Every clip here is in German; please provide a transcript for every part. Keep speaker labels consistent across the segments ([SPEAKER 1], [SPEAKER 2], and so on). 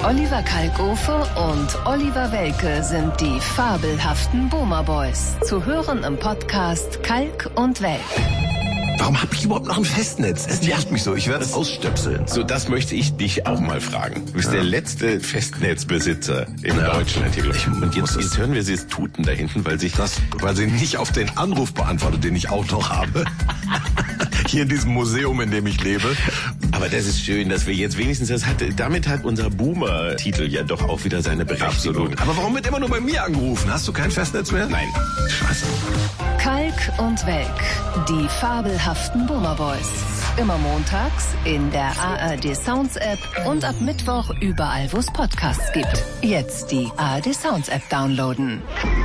[SPEAKER 1] Oliver Kalkofe und Oliver Welke sind die fabelhaften Boomer Boys. Zu hören im Podcast Kalk und Welk.
[SPEAKER 2] Warum habe ich überhaupt noch ein Festnetz? Es nervt mich so, ich werde es ausstöpseln.
[SPEAKER 3] So, das möchte ich dich auch mal fragen. Du bist der letzte Festnetzbesitzer in Deutschland. Und jetzt hören wir sie es tuten da hinten, weil sie
[SPEAKER 2] nicht auf den Anruf beantwortet, den ich auch noch habe. Hier in diesem Museum, in dem ich lebe.
[SPEAKER 3] Aber das ist schön, dass wir jetzt wenigstens damit hat unser Boomer-Titel ja doch auch wieder seine Berechtigung.
[SPEAKER 2] Absolut. Aber warum wird immer nur bei mir angerufen? Hast du kein Festnetz mehr?
[SPEAKER 3] Nein.
[SPEAKER 2] Scheiße.
[SPEAKER 1] Kalk und Welk, die fabelhaften Boomer Boys. Immer montags in der ARD Sounds App und ab Mittwoch überall, wo es Podcasts gibt. Jetzt die ARD Sounds App downloaden.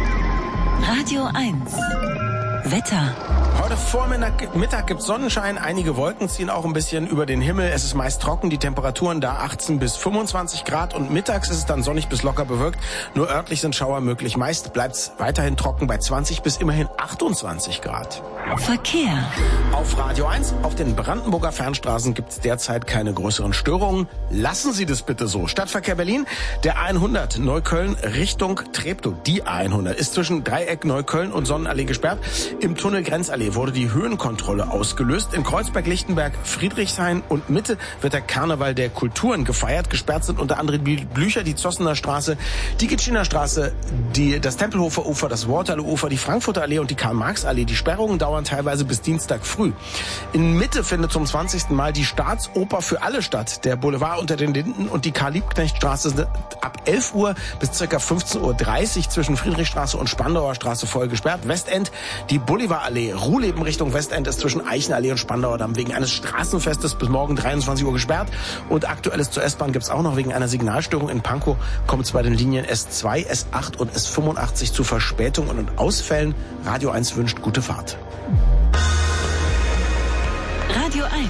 [SPEAKER 4] Radio 1. Wetter.
[SPEAKER 5] Heute Vormittag gibt es Sonnenschein, einige Wolken ziehen auch ein bisschen über den Himmel. Es ist meist trocken, die Temperaturen da 18 bis 25 Grad und mittags ist es dann sonnig bis locker bewölkt. Nur örtlich sind Schauer möglich. Meist bleibt es weiterhin trocken bei 20 bis immerhin 28 Grad.
[SPEAKER 4] Verkehr.
[SPEAKER 5] Auf Radio 1, auf den Brandenburger Fernstraßen gibt es derzeit keine größeren Störungen. Lassen Sie das bitte so. Stadtverkehr Berlin, der A100 Neukölln Richtung Treptow. Die A100 ist zwischen Dreieck Neukölln und Sonnenallee gesperrt. Im Tunnel Grenzallee wurde die Höhenkontrolle ausgelöst. In Kreuzberg, Lichtenberg, Friedrichshain und Mitte wird der Karneval der Kulturen gefeiert. Gesperrt sind unter anderem die Blücher, die Zossener Straße, die Gitschiner Straße, das Tempelhofer Ufer, das Waterloo-Ufer, die Frankfurter Allee und die Karl-Marx-Allee. Die Sperrungen dauern teilweise bis Dienstag früh. In Mitte findet zum 20. Mal die Staatsoper für alle statt. Der Boulevard unter den Linden und die Karl-Liebknecht-Straße sind ab 11 Uhr bis ca. 15.30 Uhr zwischen Friedrichstraße und Spandauer Straße voll gesperrt. Westend, die Bolivarallee, Ruhleben Richtung Westend ist zwischen Eichenallee und Spandauer Damm wegen eines Straßenfestes bis morgen 23 Uhr gesperrt. Und Aktuelles zur S-Bahn gibt's auch noch wegen einer Signalstörung in Pankow. Kommt es bei den Linien S2, S8 und S85 zu Verspätungen und Ausfällen. Radio 1 wünscht gute Fahrt.
[SPEAKER 4] Radio 1.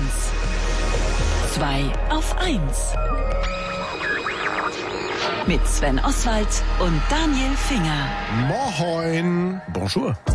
[SPEAKER 4] 2 auf 1. Mit Sven Oswald und Daniel Finger.
[SPEAKER 2] Moin. Bonjour.